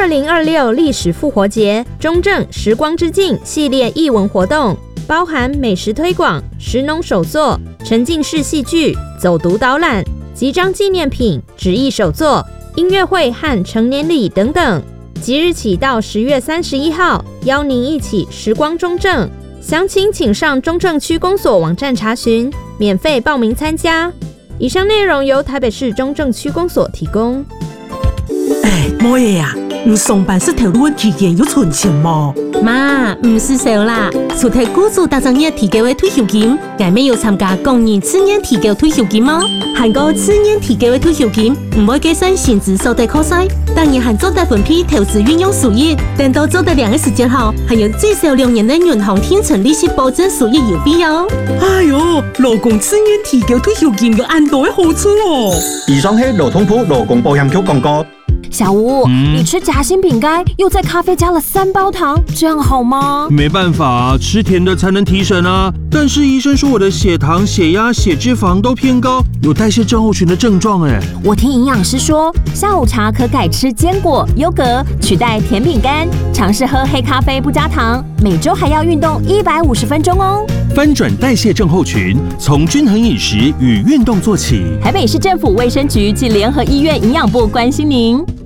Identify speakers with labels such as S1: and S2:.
S1: 2026历史复活节中正时光之境系列艺文活动，包含美食推广、食农手作、沉浸式戏剧、走读导览、集章纪念品、纸艺手作、音乐会和成年礼等等。即日起到10月31号，邀您一起时光中正。详情请上中正区公所网站查询，免费报名参加。以上内容由台北市中正区公所提供。
S2: 冇嘢啊，你上班是投入期间有存钱冇？
S3: 妈，唔是少啦，除睇雇主大正月提高嘅退休金，我们有参加工人次年提高退休金嗎？韩國次年提高嘅退休金唔會計算薪資所得扣稅，當然還做得分批投資運用收益，等到做得2個時間後，還有最少2年的銀行天成利息保證收益優惠哦。
S2: 哎呦，勞工次年提高退休金有很多嘅好處哦。
S4: 以上係勞通部勞工保險局廣告。
S5: 小吳，你吃夹心餅乾，又在咖啡加了3包糖，这样好吗？
S6: 没办法，吃甜的才能提神啊。但是医生说我的血糖、血压、血脂肪都偏高，有代谢症候群的症状哎。
S5: 我听营养师说，下午茶可改吃坚果、优格，取代甜饼干，尝试喝黑咖啡不加糖，每周还要运动150分钟哦。
S6: 翻转代谢症候群，从均衡饮食与运动做起。
S5: 台北市政府卫生局及联合医院营养部关心您。